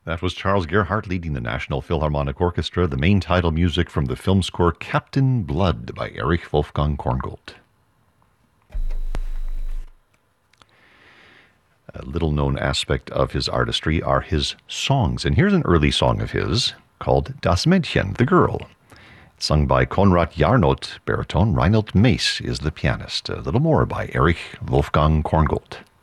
That was Charles Gerhardt leading the National Philharmonic Orchestra, the main title music from the film score Captain Blood by Erich Wolfgang Korngold. A little-known aspect of his artistry are his songs, and here's an early song of his called Das Mädchen, the Girl. It's sung by Konrad Jarnot, baritone. Reinhold Mase is the pianist. A little more by Erich Wolfgang Korngold.